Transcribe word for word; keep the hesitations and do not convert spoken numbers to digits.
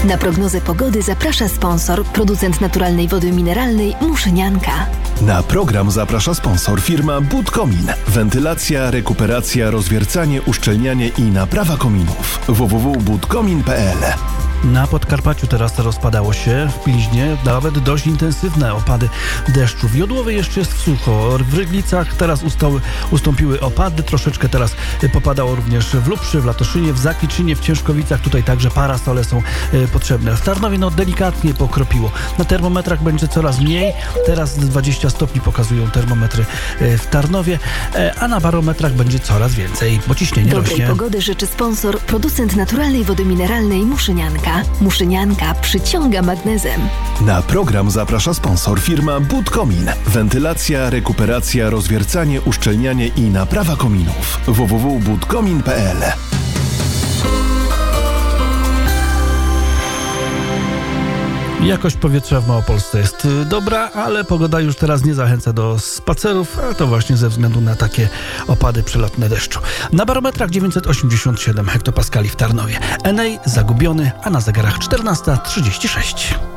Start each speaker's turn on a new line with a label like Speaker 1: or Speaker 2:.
Speaker 1: Na prognozę pogody zaprasza sponsor, producent naturalnej wody mineralnej Muszynianka.
Speaker 2: Na program zaprasza sponsor firma Budkomin. Wentylacja, rekuperacja, rozwiercanie, uszczelnianie i naprawa kominów. w w w kropka budkomin kropka p l.
Speaker 3: Na Podkarpaciu teraz rozpadało się w Pilźnie nawet dość intensywne opady deszczu. W Jodłowie jeszcze jest sucho. W Ryglicach teraz ustały, ustąpiły opady. Troszeczkę teraz popadało również w Lubszy, w Latoszynie, w Zakliczynie, w Ciężkowicach. Tutaj także parasole są e, potrzebne. W Tarnowie no delikatnie pokropiło. Na termometrach będzie coraz mniej. Teraz dwadzieścia stopni pokazują termometry e, w Tarnowie, e, a na barometrach będzie coraz więcej, bo ciśnienie
Speaker 1: Dobrej
Speaker 3: rośnie.
Speaker 1: pogody życzy sponsor, producent naturalnej wody mineralnej Muszynianka. Muszynianka przyciąga magnezem.
Speaker 2: Na program zaprasza sponsor firma Budkomin. Wentylacja, rekuperacja, rozwiercanie, uszczelnianie i naprawa kominów. w w w kropka budkomin kropka p l.
Speaker 3: Jakość powietrza w Małopolsce jest dobra, ale pogoda już teraz nie zachęca do spacerów, a to właśnie ze względu na takie opady przelotne deszczu. Na barometrach dziewięćset osiemdziesiąt siedem hektopaskali w Tarnowie. Enej zagubiony, a na zegarach czternasta trzydzieści sześć.